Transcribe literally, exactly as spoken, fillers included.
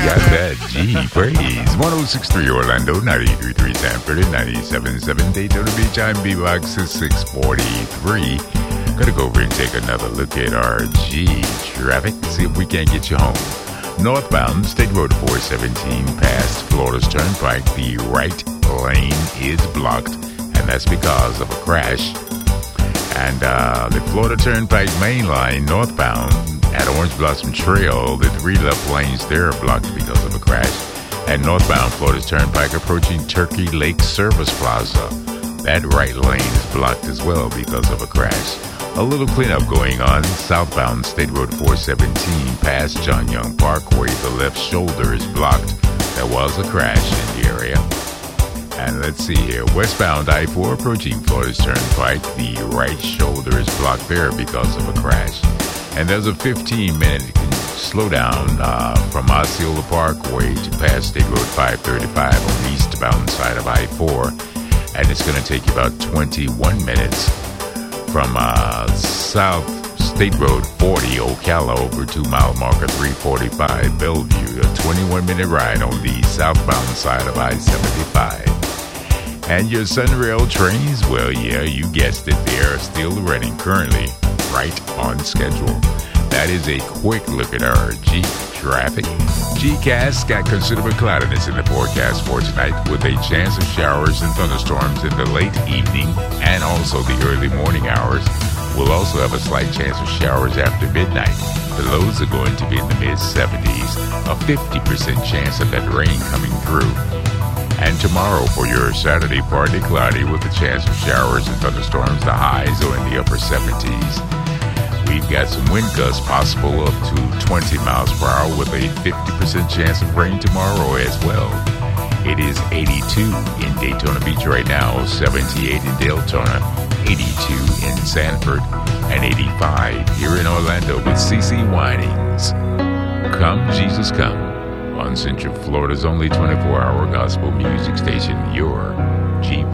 got that. G praise. one oh six point three Orlando, ninety-three point three Sanford, and ninety-seven point seven Daytona Beach. I'm B-Box is six forty-three. Gotta go over and take another look at our G traffic. See if we can't get you home. Northbound State Road four seventeen past Florida's Turnpike. The right lane is blocked, and that's because of a crash. And uh, the Florida Turnpike main line northbound at Orange Blossom Trail, the three left lanes there are blocked because of a crash. And northbound Florida's Turnpike approaching Turkey Lake Service Plaza, that right lane is blocked as well because of a crash. A little cleanup going on southbound State Road four seventeen past John Young Parkway. The left shoulder is blocked. There was a crash in the area. And let's see here, westbound I four approaching Florida's Turnpike. The right shoulder is blocked there because of a crash. And there's a fifteen minute slowdown uh, from Osceola Parkway to past State Road five thirty-five on the eastbound side of I four. And it's going to take you about twenty-one minutes from uh, South State Road forty Ocala over to mile marker three forty-five Bellevue. A twenty-one minute ride on the southbound side of I seventy-five. And your Sunrail trains, well, yeah, you guessed it, they are still running currently right on schedule. That is a quick look at our G traffic. G-Cast got considerable cloudiness in the forecast for tonight with a chance of showers and thunderstorms in the late evening and also the early morning hours. We'll also have a slight chance of showers after midnight. The lows are going to be in the mid seventies, a fifty percent chance of that rain coming through. And tomorrow for your Saturday, partly cloudy with a chance of showers and thunderstorms. The highs are in the upper seventies. We've got some wind gusts possible up to twenty miles per hour with a fifty percent chance of rain tomorrow as well. It is eighty-two in Daytona Beach right now, seventy-eight in Deltona, eighty-two in Sanford, and eighty-five here in Orlando with C C Winings. Come, Jesus, come. On Central Florida's only twenty-four hour gospel music station, your G